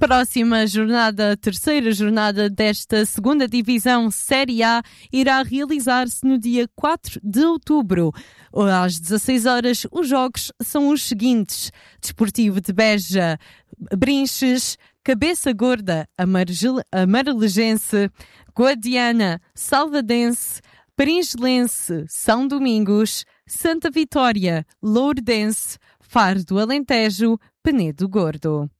próxima jornada, a terceira jornada desta segunda divisão Série A, irá realizar-se no dia 4 de outubro. Às 16 horas, os jogos são os seguintes: Desportivo de Beja, Brinches, Cabeça Gorda, Amarelegense, Guadiana, Salvadense, Peringelense, São Domingos, Santa Vitória, Lourdense, Faro do Alentejo, Penedo Gordo.